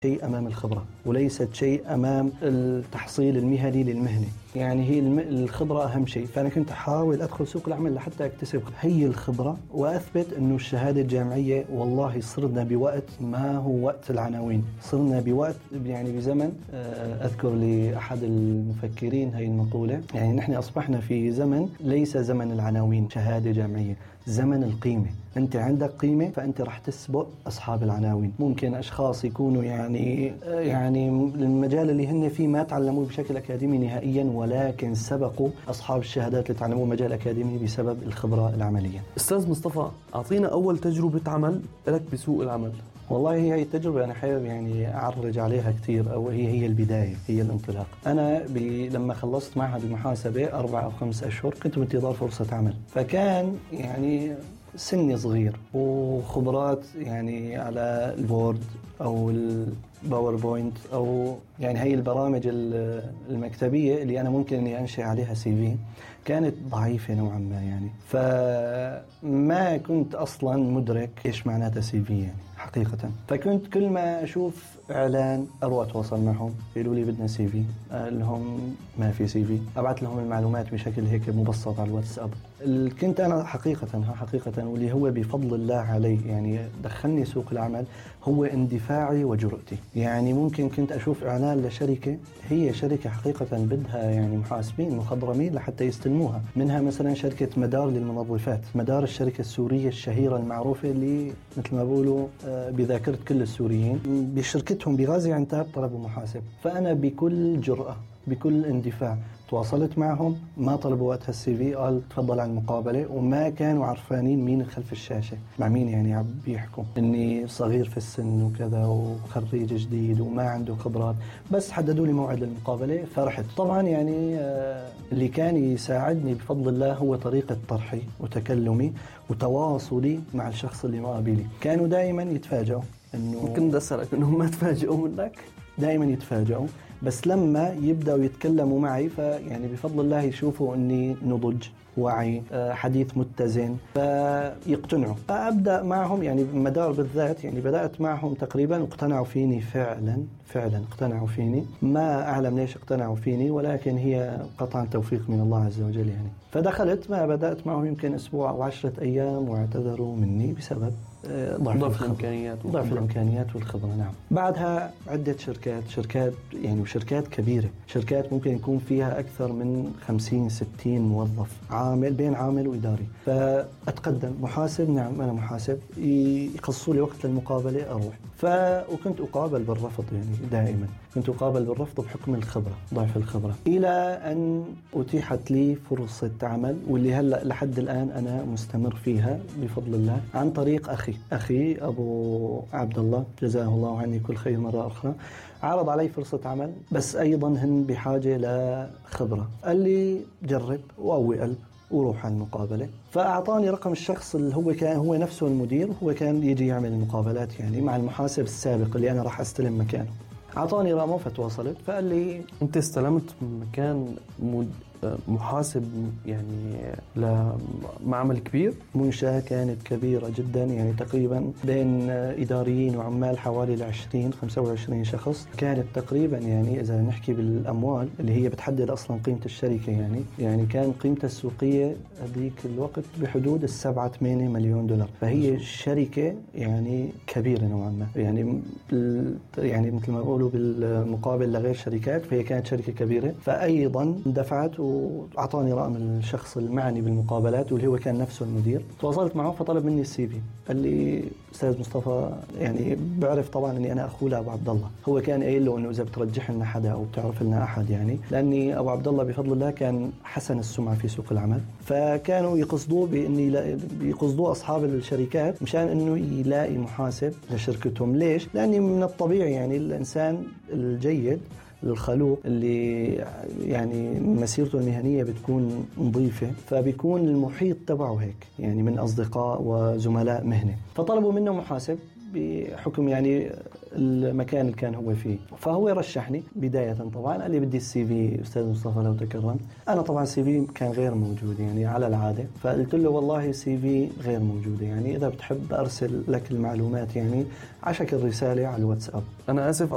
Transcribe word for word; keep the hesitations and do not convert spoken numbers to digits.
شيء أمام الخبرة، وليست شيء أمام التحصيل المهني للمهنة. يعني هي الخبرة أهم شيء. فأنا كنت أحاول أدخل سوق العمل لحتى أكتسب هي الخبرة وأثبت أنه الشهادة الجامعية والله صرنا بوقت ما هو وقت العناوين، صرنا بوقت يعني بزمن. أذكر لأحد المفكرين هي المقولة، يعني نحن أصبحنا في زمن ليس زمن العناوين شهادة جامعية، زمن القيمة. أنت عندك قيمة فأنت رح تسبق أصحاب العناوين. ممكن أشخاص يكونوا يعني يعني المجال اللي هن فيه ما تعلموه بشكل أكاديمي نهائيا، ولكن سبقوا أصحاب الشهادات اللي تعلموه مجال أكاديمي بسبب الخبرة العملية. أستاذ مصطفى، أعطينا أول تجربة عمل لك بسوق العمل. والله هي التجربة أنا حابب يعني أعرج عليها كثير، أو هي هي البداية، هي الانطلاق. أنا لما خلصت معهد المحاسبة أربع أو خمس أشهر كنت بانتظار فرصة عمل، فكان يعني سني صغير وخبرات يعني على البورد أو الباوربوينت أو يعني هي البرامج المكتبية اللي أنا ممكن أني أنشئ عليها سي في كانت ضعيفة نوعا ما يعني. فما كنت أصلا مدرك إيش معناتها سي في يعني حقيقة. فكنت كل ما أشوف إعلان أروح أتواصل معهم، يقولوا لي بدنا سي في، أقول لهم ما في سي في، أبعث لهم المعلومات بشكل هيك مبسط على الواتساب. كنت أنا حقيقة ها حقيقة واللي هو بفضل الله علي يعني دخلني سوق العمل هو اندفاعي وجرأتي. يعني ممكن كنت أشوف إعلان لشركة، هي شركة حقيقة بدها يعني محاسبين مخضرمين لحتى يستلموها، منها مثلا شركة مدار للمنظفات، مدار الشركة السورية الشهيرة المعروفة اللي مثل ما بقولوا بذاكرة كل السوريين، بشركتهم بغازي عنتاب طلبوا محاسب. فأنا بكل جرأة بكل اندفاع تواصلت معهم، ما طلبوا وقتها السي في، قال تفضل على المقابلة، وما كانوا عارفانين مين خلف الشاشة مع مين يعني عم بيحكوا، إني صغير في السن وكذا وخريج جديد وما عنده خبرات، بس حددوا لي موعد للمقابلة فرحت. طبعا يعني اللي كان يساعدني بفضل الله هو طريقة طرحي وتكلمي وتواصلي مع الشخص اللي مقابلي. كانوا دائما يتفاجئوا إنه ممكن بدي أسألك إنهم ما تفاجئوا منك؟ دائما يتفاجئوا، بس لما يبدأوا يتكلموا معي فيعني بفضل الله يشوفوا أني نضج وعي حديث متزن فيقتنعوا. فأبدأ معهم يعني مدار بالذات يعني بدأت معهم تقريبا اقتنعوا فيني فعلا فعلا اقتنعوا فيني، ما أعلم ليش اقتنعوا فيني، ولكن هي قطعا توفيق من الله عز وجل يعني. فدخلت ما بدأت معهم يمكن أسبوع أو عشرة أيام واعتذروا مني بسبب ضعف, ضعف الإمكانيات ضعف الإمكانيات والخبرة. نعم. بعدها عدة شركات شركات يعني وشركات كبيرة، شركات ممكن يكون فيها أكثر من خمسين ستين موظف، عامل بين عامل وإداري. فأتقدم محاسب، نعم أنا محاسب، يخصصوا لي وقت للمقابلة أروح. ف وكنت أقابل بالرفض يعني دائما كنت أقابل بالرفض بحكم الخبرة، ضعف الخبرة، إلى أن أتيحت لي فرصة عمل واللي هلأ لحد الآن أنا مستمر فيها بفضل الله عن طريق أخي أخي أبو عبد الله جزاه الله عني كل خير مرة أخرى. عرض علي فرصة عمل بس أيضا هن بحاجة لخبرة، قال لي جرب وقوي قلب وروح على المقابلة. فأعطاني رقم الشخص اللي هو كان هو نفسه المدير، وهو كان يجي يعمل المقابلات يعني مع المحاسب السابق اللي أنا راح أستلم مكانه. أعطاني رقمه فتواصلت، فقال لي أنت استلمت مكان محاسب يعني لمعمل كبير؟ منشأة كانت كبيرة جدا يعني تقريبا بين إداريين وعمال حوالي العشرين خمسة وعشرين شخص. كانت تقريبا يعني إذا نحكي بالأموال اللي هي بتحدد أصلا قيمة الشركة يعني يعني كان قيمتها السوقية هذيك الوقت بحدود السبعة ثمانية مليون دولار. فهي شركة يعني كبيرة نوعا ما يعني يعني مثل ما بقولوا بالمقابل لغير شركات، فهي كانت شركة كبيرة. فأيضا دفعت وأعطاني رقم الشخص المعني بالمقابلات واللي هو كان نفسه المدير. تواصلت معه فطلب مني السي في، قال لي أستاذ مصطفى يعني بعرف طبعا أني أنا أخوه لأبو عبد الله، هو كان قايل له أنه إذا بترجح لنا حدا أو بتعرف لنا أحد يعني، لأني أبو عبد الله بفضل الله كان حسن السمعة في سوق العمل، فكانوا يقصدوه بإني يقصدوه أصحاب الشركات مشان أنه يلاقي محاسب لشركتهم. ليش؟ لأني من الطبيعي يعني الإنسان الجيد الخلوق اللي يعني مسيرته المهنية بتكون نظيفة، فبيكون المحيط تبعه هيك يعني من أصدقاء وزملاء مهنة. فطلبوا منه محاسب بحكم يعني المكان اللي كان هو فيه، فهو رشحني بداية. طبعا قال لي بدي السي في أستاذ مصطفى لو تكرم. أنا طبعا السي في كان غير موجود يعني على العادة، فقلت له والله السي في غير موجودة يعني إذا بتحب أرسل لك المعلومات يعني على شكل رسالة على الواتساب. أنا آسف